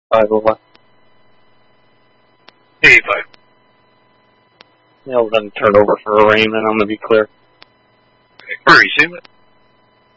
501. 85. Yeah, we're going to turn over for arraignment. I'm going to be clear. Okay. Receive it.